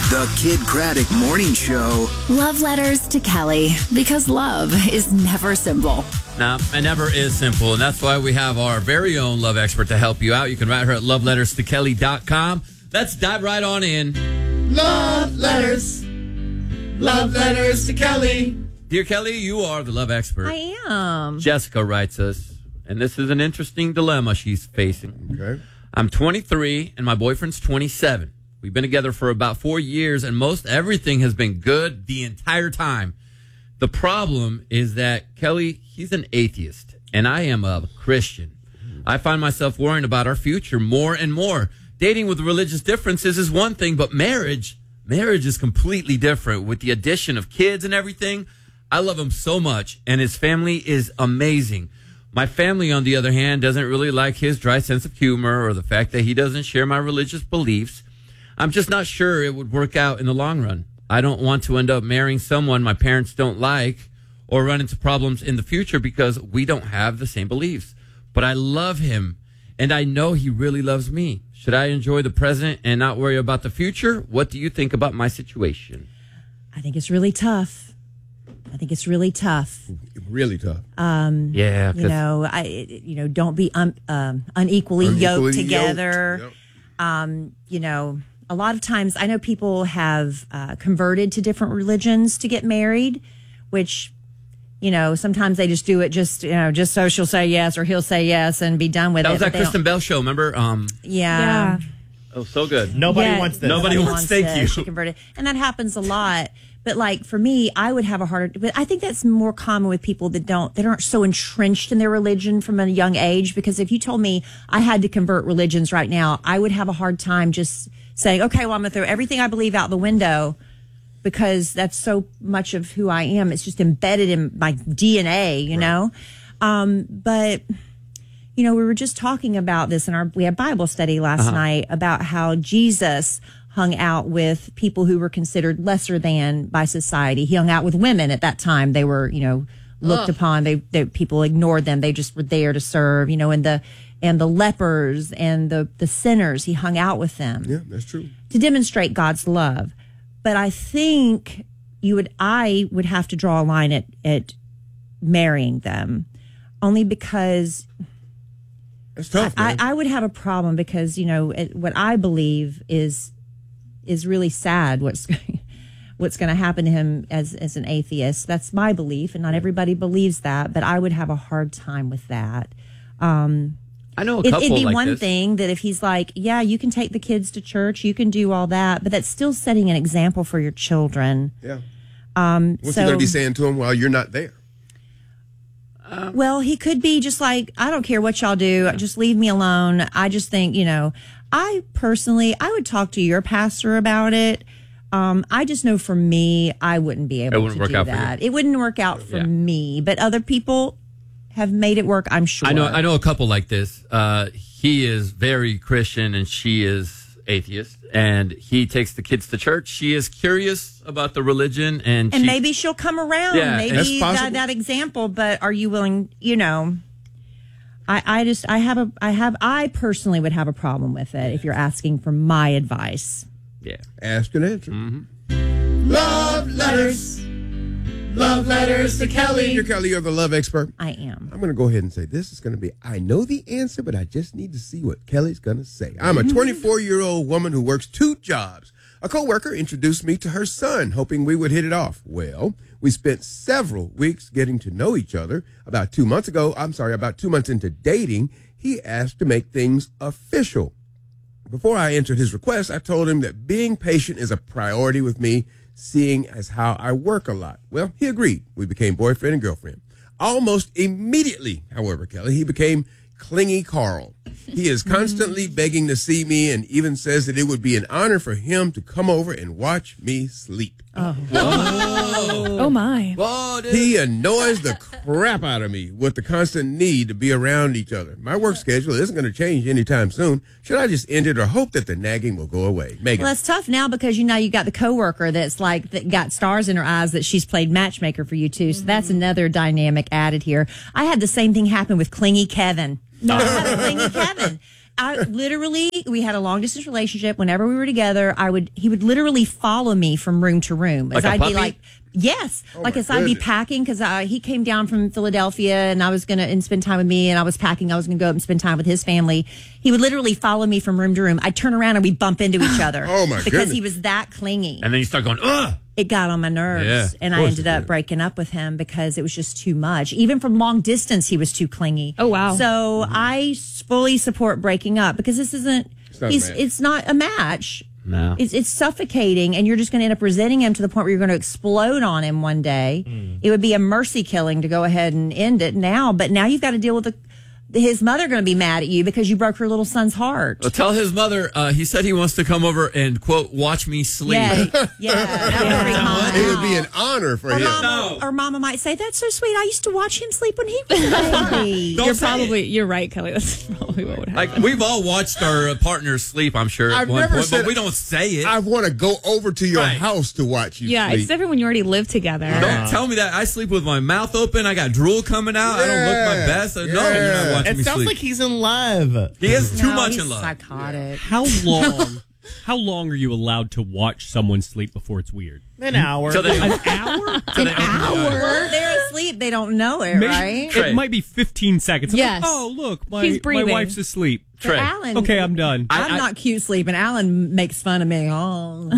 The Kid Craddock Morning Show. Love letters to Kelly, because love is never simple. No, it never is simple, and that's why we have our very own love expert to help you out. You can write her at loveletterstokelly.com. Let's dive right on in. Love letters. Love letters to Kelly. Dear Kelly, you are the love expert. I am. Jessica writes us, and this is an interesting dilemma she's facing. Okay. I'm 23, and my boyfriend's 27. We've been together for about 4 years, and most everything has been good the entire time. The problem is that, Kelly, he's an atheist, and I am a Christian. I find myself worrying about our future more and more. Dating with religious differences is one thing, but marriage is completely different. With the addition of kids and everything, I love him so much, and his family is amazing. My family, on the other hand, doesn't really like his dry sense of humor or the fact that he doesn't share my religious beliefs. I'm just not sure it would work out in the long run. I don't want to end up marrying someone my parents don't like or run into problems in the future because we don't have the same beliefs. But I love him, and I know he really loves me. Should I enjoy the present and not worry about the future? What do you think about my situation? I think it's really tough. Really tough. Yeah. Don't be unequally yoked together. Yep. A lot of times I know people have converted to different religions to get married, which, sometimes they just do it just so she'll say yes or he'll say yes and be done with it. That was that Kristen Bell show, remember? Yeah. Oh, so good. Nobody wants this. Nobody wants thank you. She converted. And that happens a lot. But like for me, I would have a harder, but I think that's more common with people that aren't so entrenched in their religion from a young age. Because if you told me I had to convert religions right now, I would have a hard time just saying, okay, well, I'm going to throw everything I believe out the window because that's so much of who I am. It's just embedded in my DNA, you know? But, we were just talking about this we had Bible study last night about how Jesus hung out with people who were considered lesser than by society. He hung out with women at that time. They were, looked upon. They people ignored them. They just were there to serve, and the lepers and the sinners. He hung out with them. Yeah, that's true. To demonstrate God's love. But I think I would have to draw a line at marrying them, only because it's tough. I would have a problem because what I believe is really sad. What's going to happen to him as an atheist? That's my belief, and not everybody believes that. But I would have a hard time with that. I know a couple it'd be like one this. thing that if he's like, yeah, you can take the kids to church, you can do all that, but that's still setting an example for your children. Yeah. What's he going to be saying to them while you're not there? Well, he could be just like, I don't care what y'all do, just leave me alone. I just think, I would talk to your pastor about it. I just know for me, I wouldn't be able to do that. It wouldn't work out for me, but other people have made it work, I'm sure. I know a couple like this. He is very Christian and she is atheist, and he takes the kids to church. She is curious about the religion, and maybe she'll come around. Yeah, maybe that example. But are you willing? I personally would have a problem with it if you're asking for my advice. Yeah, ask and answer. Mm-hmm. Love letters to Kelly. You're Kelly. You're the love expert. I am. I'm going to go ahead and say this is going to be, I know the answer, but I just need to see what Kelly's going to say. I'm a 24-year-old woman who works 2 jobs. A coworker introduced me to her son, hoping we would hit it off. Well, we spent several weeks getting to know each other. About 2 months into dating, he asked to make things official. Before I answered his request, I told him that being patient is a priority with me, seeing as how I work a lot. Well, he agreed. We became boyfriend and girlfriend. Almost immediately, however, Kelly, he became clingy Carl. He is constantly begging to see me and even says that it would be an honor for him to come over and watch me sleep. Oh, oh my. Whoa, dude. He annoys the crap out of me with the constant need to be around each other. My work schedule isn't going to change anytime soon. Should I just end it or hope that the nagging will go away? Megan. Well, that's tough now because you got the coworker that got stars in her eyes that she's played matchmaker for you too. So that's another dynamic added here. I had the same thing happen with clingy Kevin. No, I had a clingy Kevin. we had a long distance relationship. Whenever we were together, he would literally follow me from room to room. Like a puppy? Yes. Like as I'd be goodness. packing, because he came down from Philadelphia and I was going to spend time with me, and I was packing. I was going to go up and spend time with his family. He would literally follow me from room to room. I'd turn around and we'd bump into each other. Oh, my Because goodness. he was that clingy. And then you start going, ugh. It got on my nerves, Yeah, and of I course ended it up did. breaking up with him because it was just too much. Even from long distance, he was too clingy. Oh, wow. So I fully support breaking up because this isn't. It's not a match. It's not a match. No. It's suffocating, and you're just going to end up resenting him to the point where you're going to explode on him one day. It would be a mercy killing to go ahead and end it now, but now you've got to deal with his mother going to be mad at you because you broke her little son's heart. Well, tell his mother, he said he wants to come over and, quote, watch me sleep. Yeah, that would be hot. It would be an honor for him. Or mama might say, "That's so sweet. I used to watch him sleep when he was a baby." You're right, Kelly. That's probably what would happen. Like, we've all watched our partners sleep, I'm sure, at I've one never point, said but we don't say it. I want to go over to your Right. house to watch you yeah, sleep. it's different when you already live together. Don't tell me that. I sleep with my mouth open. I got drool coming out. I don't look my Yeah. best. No, you're not Yeah. watching It me sounds sleep. like he's in love. He is too No, much he's in love. psychotic. How long? How long are you allowed to watch someone sleep before it's weird? An hour. So they, An hour? Well, they're asleep. They don't know it, right? Trey. It might be 15 seconds. I'm Yes. like, oh, look, He's my breathing. wife's asleep. Trey. Alan, Okay, I'm done. I'm not cute sleeping. Alan makes fun of me. Oh,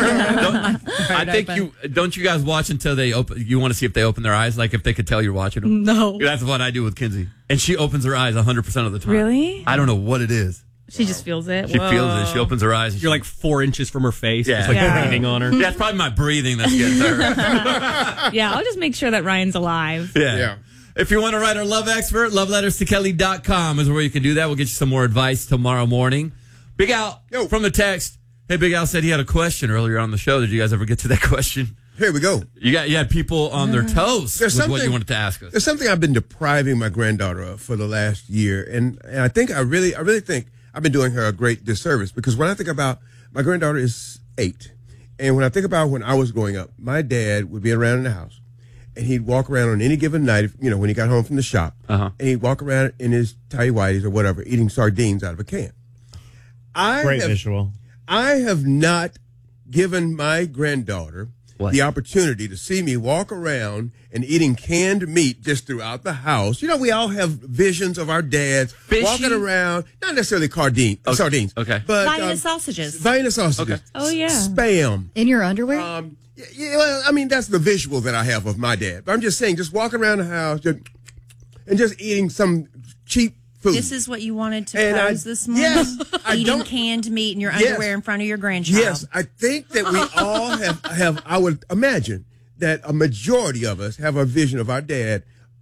I think don't you guys watch until they open. You want to see if they open their eyes, like if they could tell you're watching them. No. That's what I do with Kinsey, and she opens her eyes 100% of the time. Really? I don't know what it is. She just feels it. She feels it. She opens her eyes. And You're like 4 inches from her face, Yeah. just like Yeah. breathing on her. yeah, it's probably my breathing that's getting her. Yeah, I'll just make sure that Ryan's alive. Yeah. If you want to write our love expert, loveletterstokelly.com is where you can do that. We'll get you some more advice tomorrow morning. Big Al from the text. Hey, Big Al said he had a question earlier on the show. Did you guys ever get to that question? Here we go. You had people on their toes There's with what something- you wanted to ask us. There's something I've been depriving my granddaughter of for the last year, and I think I really think I've been doing her a great disservice, because when I think about my granddaughter is 8, and when I think about when I was growing up, my dad would be around in the house, and he'd walk around on any given night, when he got home from the shop, and he'd walk around in his tighty whities or whatever, eating sardines out of a can. Great visual. I have not given my granddaughter the opportunity to see me walk around and eating canned meat just throughout the house. We all have visions of our dads walking around, not necessarily sardines. Okay. But Vienna sausages. Vienna sausages. Okay. Oh, yeah. Spam. In your underwear? Yeah, well, I mean, that's the visual that I have of my dad. But I'm just saying, just walking around the house and just eating some cheap food. This is what you wanted to And pose this morning? yes, I Eating don't- canned meat in your Yes. underwear in front of your grandchild. Yes, I think that we all have. I would imagine that a majority of us have a vision of our dad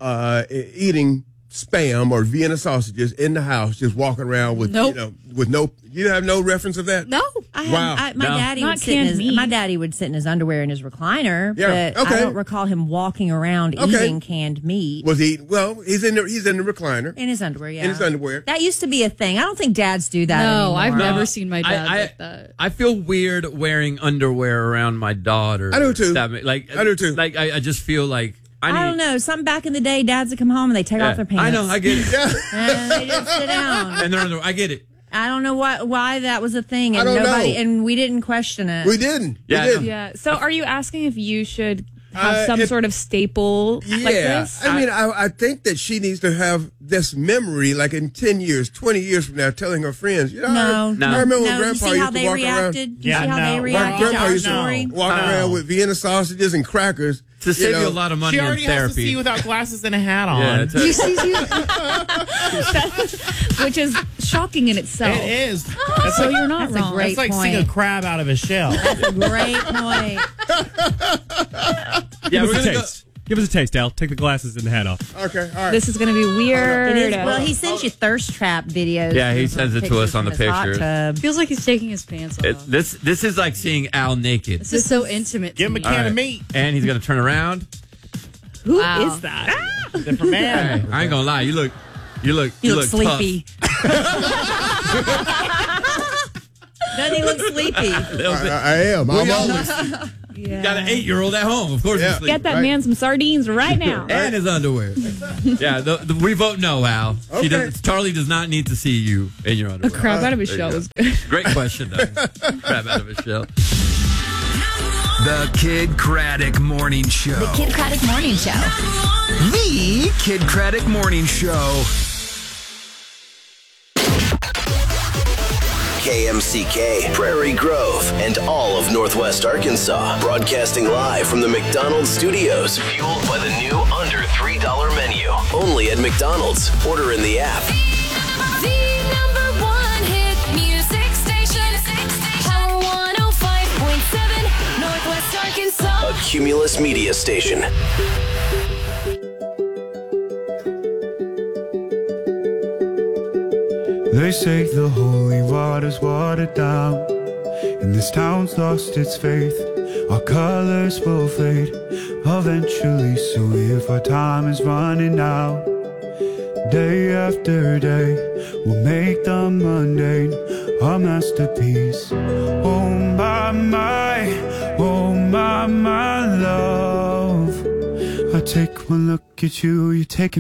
eating spam or Vienna sausages in the house, just walking around with with no. You have no reference of that. No. My daddy Not would sit in canned meat. my daddy would sit in his underwear in his recliner, Yeah, but okay. I don't recall him walking around eating canned meat. Was he? Well, he's in the recliner. In his underwear, yeah. In his underwear. That used to be a thing. I don't think dads do that No, anymore. I've never seen my dad I like that. I feel weird wearing underwear around my daughter. I do too. I do too. Like I just feel like I don't know. Something back in the day, dads would come home and they take off their pants. I know. I get it. And they just sit down. And they're underwear. I get it. I don't know why that was a thing, and I don't know. and we didn't question it. We didn't. Yeah, We didn't. Yeah. So are you asking if you should have some it- sort of staple like this? I mean, I think that she needs to have this memory, like in 10 years, 20 years from now, telling her friends, No. I remember when No, you Grandpa see how used to they walk reacted? around. You see how they My reacted to grandpa our used to story? walk around with Vienna sausages and crackers. To save you a lot of money She in already has to therapy. see without glasses and a hat on. Yeah, Which is shocking in itself. It is. So you're not That's a wrong. great It's like point. seeing a crab out of a shell. That's a great point. yeah, Give we're us a gonna go. taste. Give us a taste, Al. Take the glasses and the hat off. Okay, all right. This is going to be weird. It is. Well, he sends you thirst trap videos. Yeah, he sends it to us on the from his hot pictures. tub. Feels like he's taking his pants off. This is like seeing Al naked. This is so intimate. Give him a to me. can of meat. And he's gonna turn around. Who is Wow. that? Different man. Hey, I ain't gonna lie. You look sleepy. Doesn't he look sleepy? tough. I am. I'm always. You got an 8-year-old at home. Of course, Yeah. he's sleeping. Get that man some sardines right now. And his underwear. Yeah, we vote no, Al. Okay. Charlie does not need to see you in your A underwear. crab out of his There you shell go. was good. Great question, though. Crab out of his shell. The Kid Craddock Morning Show. The Kid Craddock Morning Show. The Kid Craddock Morning Show. KMCK, Prairie Grove, and all of Northwest Arkansas. Broadcasting live from the McDonald's studios. Fueled by the new under $3 menu. Only at McDonald's. Order in the app. The number one hit music station. Power 105.7, Northwest Arkansas. A Cumulus Media station. They say the holy water's watered down, and this town's lost its faith. Our colors will fade eventually, so if our time is running out, day after day, we'll make the mundane our masterpiece. Oh my, my love, I take one look at you, you take